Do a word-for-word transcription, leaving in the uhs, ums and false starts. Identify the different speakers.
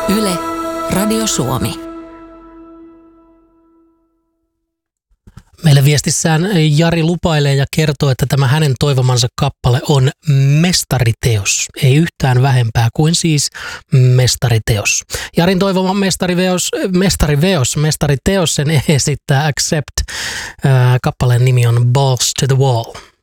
Speaker 1: Yle, Radio Suomi.
Speaker 2: Meille viestissään Jari lupailee ja kertoo, että tämä hänen toivomansa kappale on mestariteos. Ei yhtään vähempää kuin siis mestariteos. Jarin toivoma mestariveos, mestariveos, mestariteos sen esittää Accept. Kappaleen nimi on Balls to the Wall.